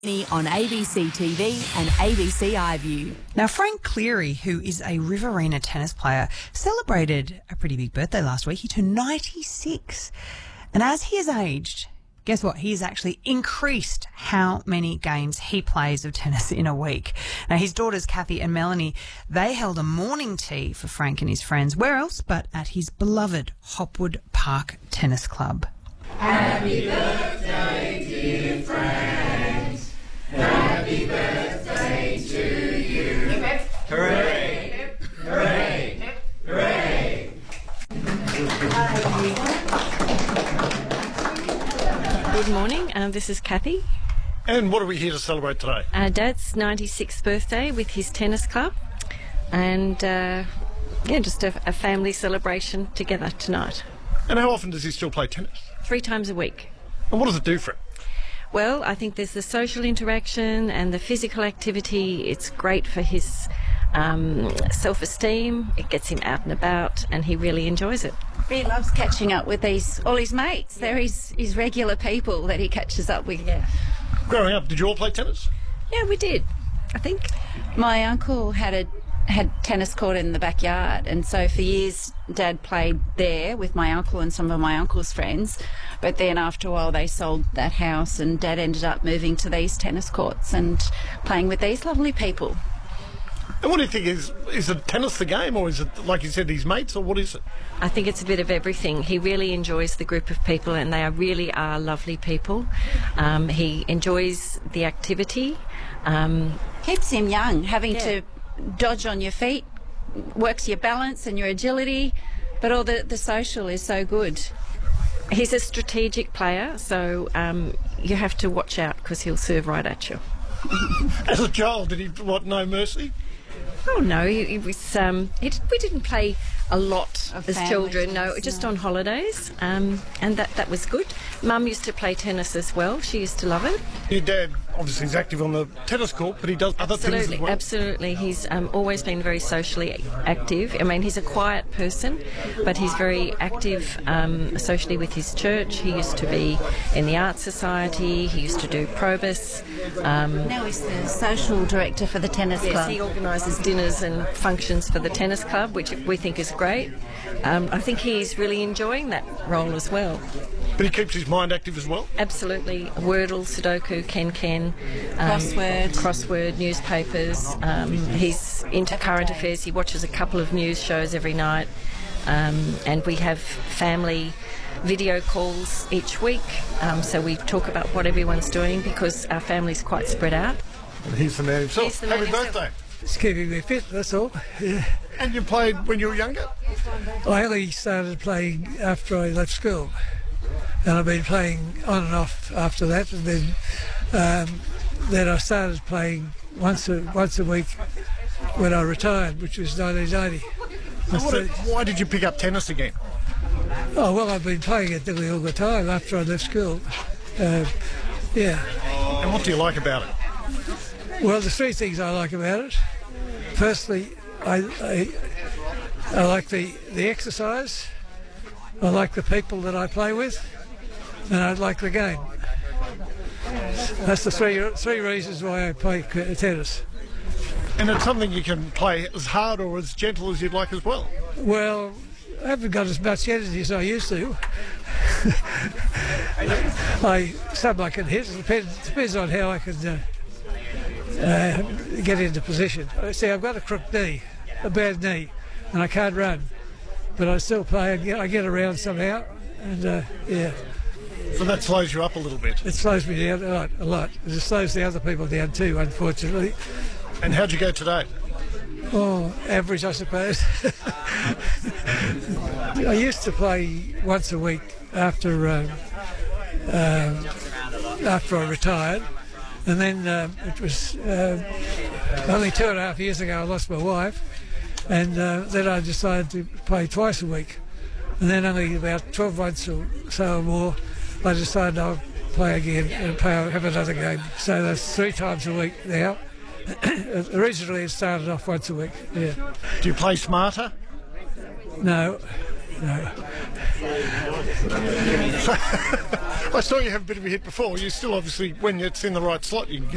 On ABC TV and ABC iView. Now, Frank Cleary, who is a Riverina tennis player, celebrated a pretty big birthday last week. He turned 96. And as he has aged, guess what? He has actually increased how many games he plays of tennis in a week. Now, his daughters, Kathy and Melanie, they held a morning tea for Frank and his friends. Where else but at his beloved Hopwood Park Tennis Club. Happy birthday, dear Frank. Happy birthday to you. Hooray! Hooray! Hooray! Good morning, this is Kathy. And what are we here to celebrate today? Dad's 96th birthday with his tennis club, and just a family celebration together tonight. And how often does he still play tennis? 3 times a week. And what does it do for him? Well, I think there's the social interaction and the physical activity. It's great for his self-esteem. It gets him out and about, and he really enjoys it. He loves catching up with all his mates. They're his regular people that he catches up with. Yeah. Growing up, did you all play tennis? Yeah, we did, I think. My uncle had tennis court in the backyard, and so for years Dad played there with my uncle and some of my uncle's friends, but then after a while they sold that house and Dad ended up moving to these tennis courts and playing with these lovely people. And what do you think is it tennis the game, or is it, like you said, his mates, or what is it? I think it's a bit of everything. He really enjoys the group of people, and they really are lovely people. He enjoys the activity. Keeps him young, having to dodge on your feet, works your balance and your agility, but all the social is so good. He's a strategic player, so you have to watch out because he'll serve right at you. As a child, did he no mercy? Oh no, he was. We didn't play a lot as children. No, just on holidays, and that was good. Mum used to play tennis as well. She used to love it. Your dad obviously is active on the tennis court, but he does other things as well. Absolutely. He's always been very socially active. I mean, he's a quiet person, but he's very active socially with his church. He used to be in the Art Society. He used to do Probus. Now he's the social director for the tennis club. Yes, he organises dinners and functions for the tennis club, which we think is great. I think he's really enjoying that role as well. But he keeps his mind active as well? Absolutely. Wordle, Sudoku, Ken, crossword, newspapers. He's into current affairs. He watches a couple of news shows every night. And we have family video calls each week. So we talk about what everyone's doing because our family's quite spread out. And he's the man himself. Happy birthday. It's keeping me fit, that's all. Yeah. And you played when you were younger? I only started playing after I left school, and I've been playing on and off after that, and then I started playing once a week when I retired, which was 1980. Why did you pick up tennis again? Oh, well, I've been playing it nearly all the time after I left school. Yeah. And what do you like about it? Well, there's 3 things I like about it. Firstly, I like the exercise, I like the people that I play with, and I like the game. That's the three reasons why I play tennis. And it's something you can play as hard or as gentle as you'd like as well? Well, I haven't got as much energy as I used to. Some I can hit. It depends on how I can get into position. See, I've got a crooked knee, a bad knee, and I can't run, but I still play. I get around somehow, and yeah. So that slows you up a little bit? It slows me down a lot. It slows the other people down too, unfortunately. And how'd you go today? Oh, average, I suppose. I used to play once a week after I retired. And then it was only 2.5 years ago I lost my wife, and then I decided to play twice a week. And then only about 12 months or so more, I decided I'll play again and have another game. So that's 3 times a week now. Originally it started off once a week, yeah. Do you play smarter? No. No. I saw you have a bit of a hit before. You still obviously, when it's in the right slot, you can